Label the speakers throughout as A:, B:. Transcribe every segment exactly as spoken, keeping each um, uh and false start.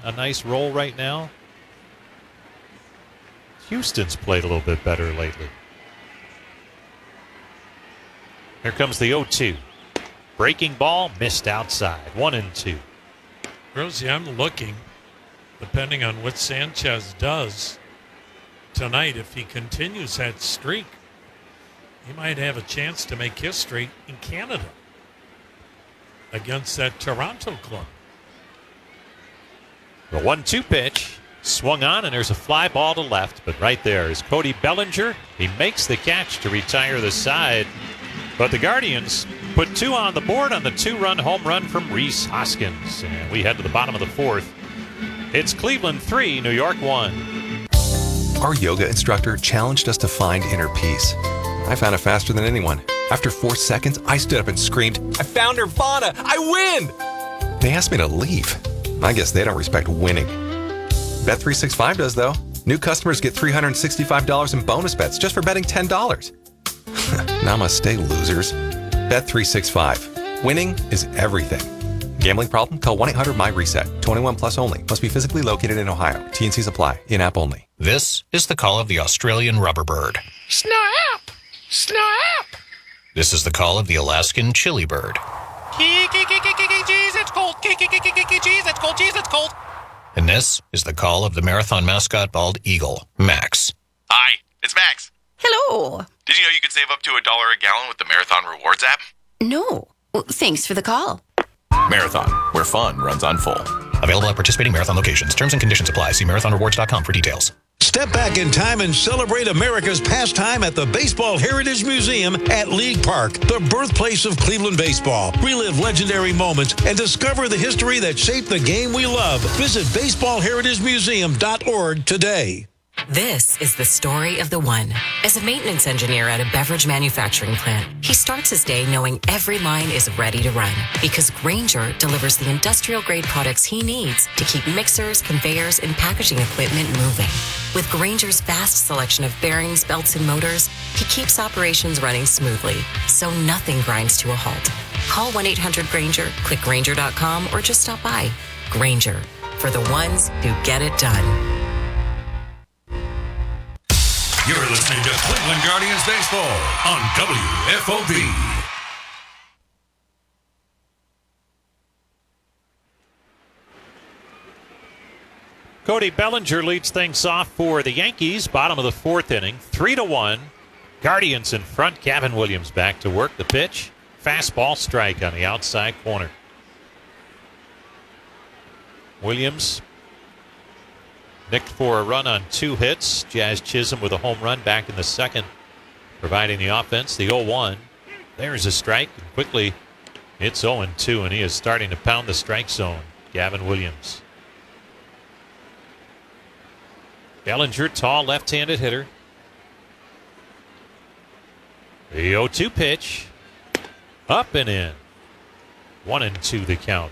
A: a nice roll right now. Houston's played a little bit better lately. Here comes the oh two. Breaking ball, missed outside. One and two.
B: Rosie, I'm looking, depending on what Sanchez does tonight, if he continues that streak, he might have a chance to make history in Canada against that Toronto club.
A: The one two pitch swung on, and there's a fly ball to left, but right there is Cody Bellinger. He makes the catch to retire the side, but the Guardians put two on the board on the two-run home run from Rhys Hoskins, and we head to the bottom of the fourth. It's Cleveland three, New York one.
C: Our yoga instructor challenged us to find inner peace. I found it faster than anyone. After four seconds, I stood up and screamed, "I found Nirvana! I win!" They asked me to leave. I guess they don't respect winning. Bet three sixty-five does, though. New customers get three hundred sixty-five dollars in bonus bets just for betting ten dollars. Namaste, losers. Bet three sixty-five. Winning is everything. Gambling problem? Call one eight hundred my reset. twenty-one plus only. Must be physically located in Ohio. T and Cs apply. In-app only.
D: This is the call of the Australian rubberbird.
E: Snap! Snap!
D: This is the call of the Alaskan chili bird.
E: Geez, it's cold. Geez, it's cold. Geez, it's cold.
D: And this is the call of the marathon mascot bald eagle, Max.
F: Hi, it's Max.
G: Hello.
F: Did you know you can save up to a dollar a gallon with the Marathon Rewards app?
G: No. Well, thanks for the call.
H: Marathon, where fun runs on full.
D: Available at participating marathon locations. Terms and conditions apply. See marathon rewards dot com for details.
I: Step back in time and celebrate America's pastime at the Baseball Heritage Museum at League Park, the birthplace of Cleveland baseball. Relive legendary moments and discover the history that shaped the game we love. Visit baseball heritage museum dot org today.
J: This is the story of the one. As a maintenance engineer at a beverage manufacturing plant, he starts his day knowing every line is ready to run because Grainger delivers the industrial-grade products he needs to keep mixers, conveyors, and packaging equipment moving. With Grainger's vast selection of bearings, belts, and motors, he keeps operations running smoothly, so nothing grinds to a halt. Call one eight hundred Grainger, click Grainger dot com, or just stop by. Grainger, for the ones who get it done.
K: You're listening to Cleveland Guardians Baseball on W F O B.
A: Cody Bellinger leads things off for the Yankees. Bottom of the fourth inning, three to one. Guardians in front. Gavin Williams back to work the pitch. Fastball strike on the outside corner. Williams nicked for a run on two hits. Jazz Chisholm with a home run back in the second, providing the offense. The oh one. There's a strike. And quickly, it's oh and two, and he is starting to pound the strike zone. Gavin Williams. Bellinger, tall left-handed hitter. The oh two pitch. Up and in. One and two the count.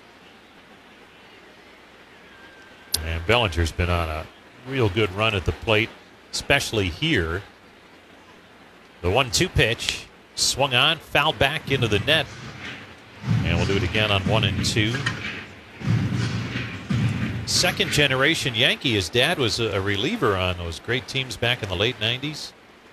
A: And Bellinger's been on a real good run at the plate, especially here. The one two pitch swung on, fouled back into the net. And we'll do it again on one and two. Second generation Yankee. His dad was a reliever on those great teams back in the late nineties.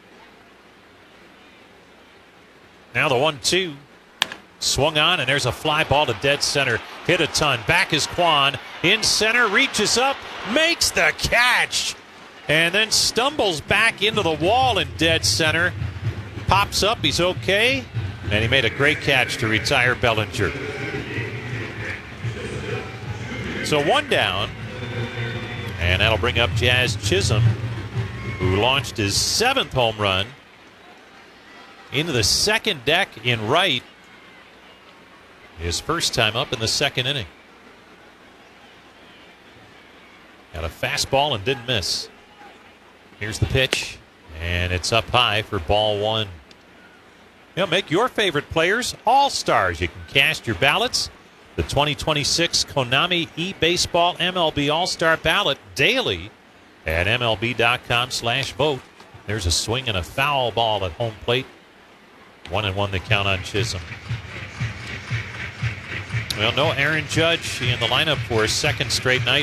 A: Now the one two. Swung on, and there's a fly ball to dead center. Hit a ton. Back is Kwan. In center, reaches up, makes the catch, and then stumbles back into the wall in dead center. Pops up, he's okay, and he made a great catch to retire Bellinger. So one down, and that'll bring up Jazz Chisholm, who launched his seventh home run into the second deck in right. His first time up in the second inning. Got a fastball and didn't miss. Here's the pitch, and it's up high for ball one. You know, make your favorite players all-stars. You can cast your ballots. The twenty twenty-six Konami eBaseball M L B All-Star Ballot daily at M L B dot com slash vote. There's a swing and a foul ball at home plate. One and one the count on Chisholm. Well, no Aaron Judge in the lineup for a second straight night.